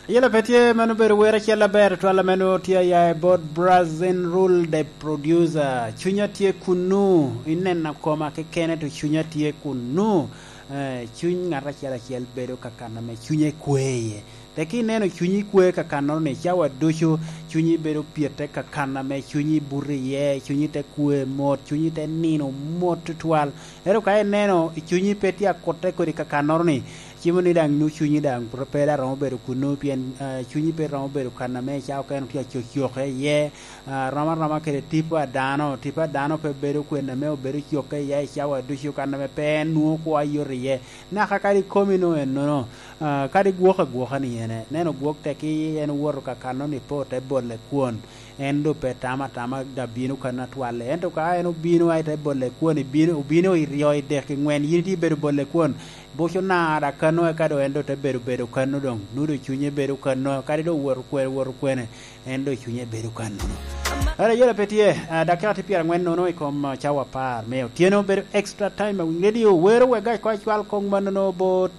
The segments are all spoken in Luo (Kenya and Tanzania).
Yela petie manu ber wera chela ber twala manu tia ya bod Brazil rule the producer chunya tie kunu inena koma ke kene to chunya tie kunu chuny ngara chela chel bedo kakana me chunye kweye teki neno chunyi kwe kakana ne chawa dushu chunyi bedo piete kakana me chunyi buriye chunyi te kwe mot chunyi te nino mot twal ero kae neno chunyi petia kote kodi kakana ne chimoni dang nu chunyi dang propera ramo bedo kunu pien chunyi pe ramo bedo kana me chao keno tia chokyoke ye rama kere tipa dano pe bedo kwenda me bedo choke ye chawa dushu kana me pen nu kwa yori ye na kakari komino enono kari gwoka ni yene neno gwok teki en woro kakano ni po te bolle kuon endo pe tama da binu kana twale ento ka eno binu ay te bolle kuon binu iriyo ide ki ngwen yiti bedo bolle kuon bosho na da kano e kado endo te bedo kano dong nudo chunye bedo kano kari do woro kwene endo chunye bedo kano ara yela petie dakati pia ngwen no kom chawa par meo tieno bedo extra time we radio wero we guys kwa chwal kong manono bot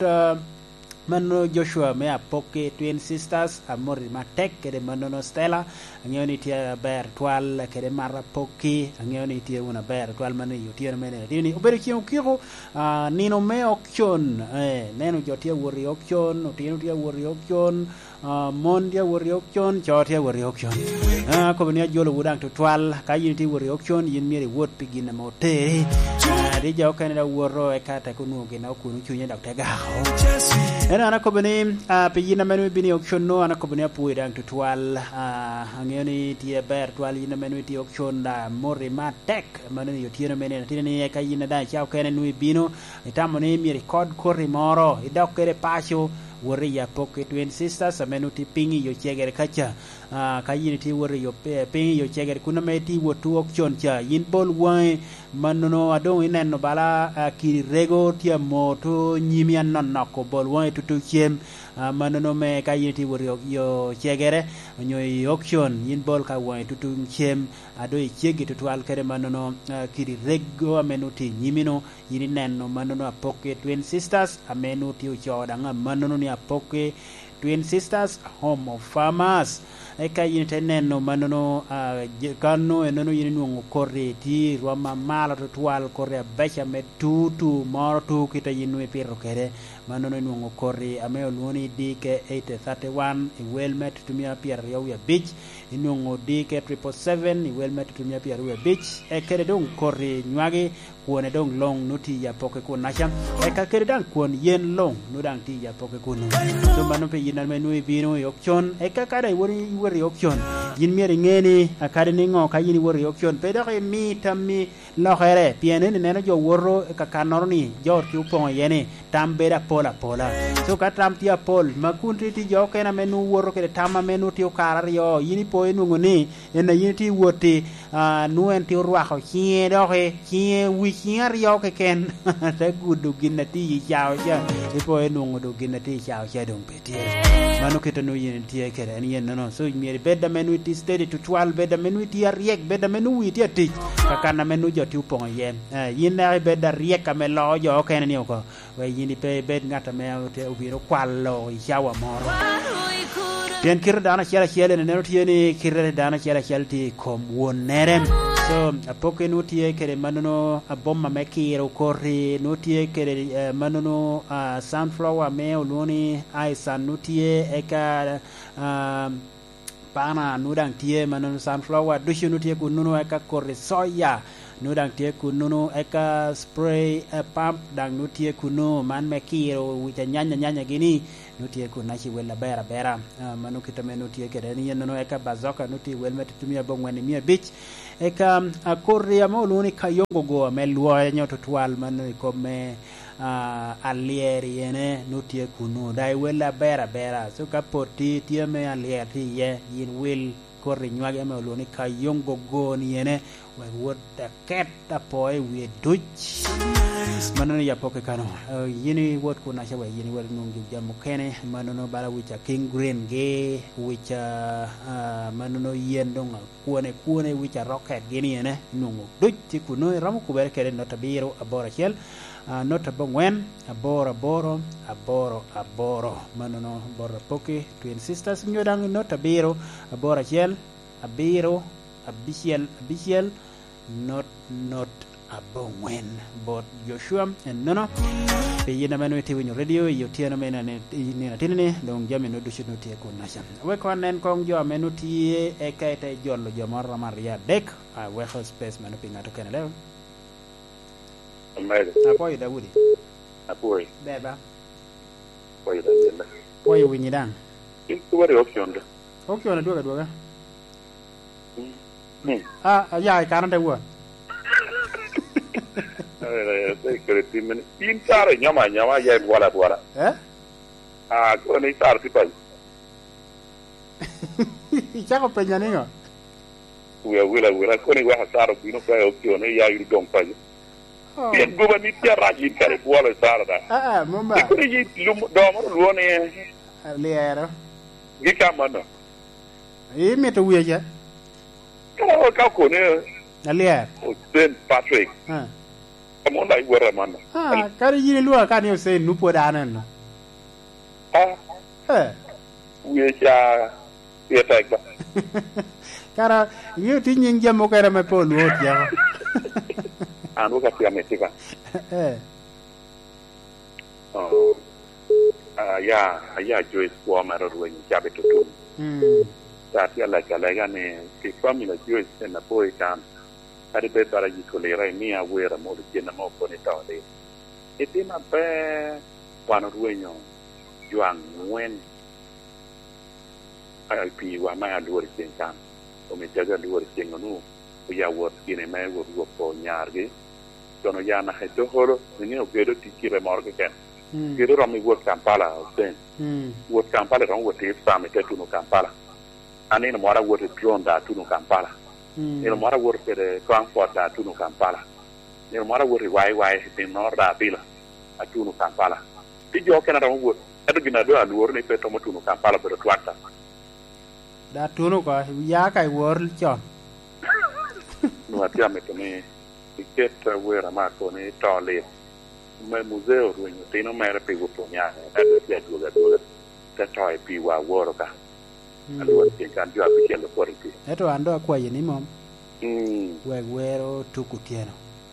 Mano Joshua mea poke twin sisters amori matek kede manono Stella angioni tia ber twal kede mara poke angioni tia una ber twal mano yotia mene dini obere kio kiro nino me auction neno jotia wori auction otino tia wori auction mondia wori auction chotia wori auction ko benia jolo wudang to twal kayin ti wori auction yin miri wot pigina mote di jaw kanada woro e kata kunu gina kunu chunya dak tega ana ko beni pigina menu bini auction no ana ko benia pu dang to twal angeni ti ber twal yin menu ti auction da mori matek manu yo tiena menen tinani kayin da chaw kene nu bino itamoni mi record corri moro idokere pasho wori ya poke twin sisters amenu ti pingi yo chegere kacha kayin ti wori yo pingi yo chegere kuna meti wotu auction cha yin bol wai manono adon ineno bala kiri rego ti moto nyimian non nako bol wai tutu chem manono me kayin ti wori yo chegere nyoy auction yin bol ka wai tutu chem ado chegi tutu al kere manono kiri rego amenu ti nyimino yin neno manono poke twin sisters amenu ti uchoda nga manono ni apoke twin sisters home of farmers eka yinite neno manono kanu enono yinu korre ti roma mala to twal korre becha me tutu moro tu kita yinu e pirro kere manono nu korre ameo luni dike 831 e welmet tumia pier ya beach inu dike 777 e welmet tumia pier ya beach e kere don korre nywage kuone dong long nuti ya poke ko nasha e ka kere dan kuon yen long nu dang ti ya poke ko nu to manu pe yinan menu e bino yokchon e ka kada wori yokchon yin mi ngeni akade ni ngo ka yin wori yokchon pe do mi tammi lo khere piene ne no jo woro ka kanorni jo ti upon yene tambera pola so ka tam ti apol makunti ti jo kena menu woro ke tama menu ti karar yo yini po enu ngoni en yini ti woti nu en ti rwa ko chie do ke wi chiar yo ke ken ta gudu ginati chao cha e po enu ngudu ginati chao cha dong petie manu ke tanu yin ti ke en yen no so mi bedda menu ti steady to 12 bedda menu ti riek bedda menu wi ti ati ka kana menu jo ti upon yen yin na bedda riek ka me lo jo ken ni ko we yini pe bed ngata me te ubiro kwallo chawa moro ten kir dana chela ne no tieni kirre dana chela ti kom wonerem so apoke no tie kere manono abomma me kiro korri no tie kere manono sunflower me oloni aisa no tie eka pana nudang tie manono sunflower dushu no tie kununo eka korri soya nudang tie kununo eka spray pump dang no tie kuno man me kiro wicha nyanya gini no tie kunachi wela bera manu kitame no tie kere ni no eka bazoka no tie welmet tumia bongwani mia beach eka akorria mo luni kayongo go me luoya nyoto twal manu come alieri ene no tie kuno dai wela bera so kapoti tie me alieri ye yin will korri nywage me luni kayongo go ni ene we would ket apoy we duch manono ya poke kano yini wot ko na shawe yini wal nungi jamu kene manono bala wicha king green ge wicha manono yendonga kuone wicha rocket gini ene nungu duch ti kuno ramu kubere kere no tabiro abora shel nota bongwen aboro aboro aboro aboro manono boro poke twin sisters nyodang nota biro aboro achiel abiro abichiel not abongwen bot Joshua and nono pe yina manu TV radio yo tiano mena ne tinene dong jame no dushi no tie ko nasha we kon nen kong jo menu tie e kaite jollo jo mar maria dek a we ho space manu pinga to kenele amade apoy Dawudi apoy beba apoy da poy winyi dang itu wari option doga ya karante wo sai kreati men intare nyama ya wala ko ni tar tipai chako penya ningo wila ko ni wa saro bino fa option ya yu dong pa bien goba ni tiara yin kare wala saro da mumba ko ni lum do mo luone liero gikamano meto wiya ka ko ne alier St. Patrick mo ndai wara man kari yini luwa kan yo se nupo danan we ja yetak ba kara yo tinyin jamo kara me po luot ya anu ka tiame tika ya Joyce kwa mara ruwenyi jabe tutu tati ala kalaga ne ki famila Joyce na boy kan ari be bara yikolera ni awera mo de na mo ko ni tawde itina pe wano ruwenyo juang wen IP wa ma aluor kan o me jaga aluor ngonu o ya wor kine me wor po nyarge tono yana he to horo ni o gedo tikire morge ken gedo romi wor Kampala sen wor Kampala ron wor te same te tuno Kampala ani no mora wor drone da tuno Kampala ni no mora wor per transport da tuno Kampala ni no mora wor wai te no rabila atuno Kampala ti jo ken ron wor edo gina do aluor ni pe to mo tuno Kampala per twata da tuno ko ya kai wor chon no atiame to me iketa wera ma ko ni tole me museo ruinyo tino mere pe go ponya da ya duga ta toy pi wa woro ka alwa ke kan jo abi kelo por pi eto ando akwa yini mom wero tukutieno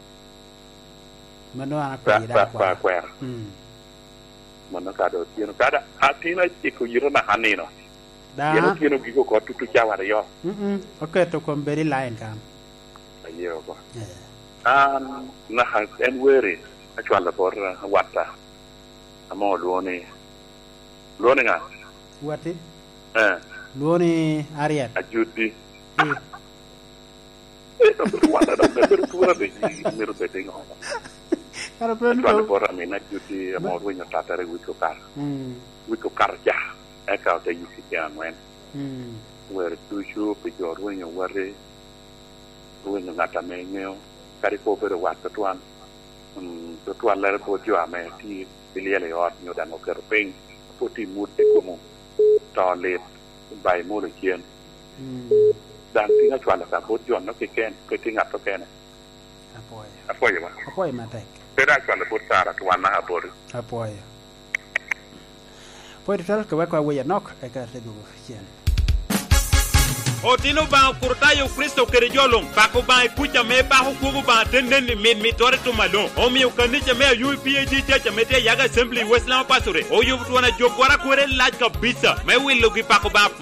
mano anakwa ida kwa mano kado tieno kada atina iko yiro na hanino da yeno tieno gigo ko tutu chawara yo okay to komberi line kam ayo ba na ha en were achwala por wata amo luone nga wati luone ariat ajudi wala da tura de mero de tengo ara pen ko por amina ajudi amo ruinyo tatare wiko kar ja eka te yisikian wen were tuju pe jo ruinyo ware ruinyo ngata menyo kari ko pero wata tuan tuan lere po jo ame ti biliele ot nyo dan o kerpeng poti mute komo toilet bai mo le kien dan tinga chwala ka po jo no ke ken ke tinga to ken apoya matek pera chwala po sara tuan na apoya poi tal ke wa we nok e ka te du kien Otino ba kurtayo Kristo kerejolong bako ba kucha me ba hukugu ba tenden ni min mitore to malo o mi ukanije me UPAG church me te yaga assembly Westland pasture o yu tuana jogwara kwere laj kabisa me willo gi bako ba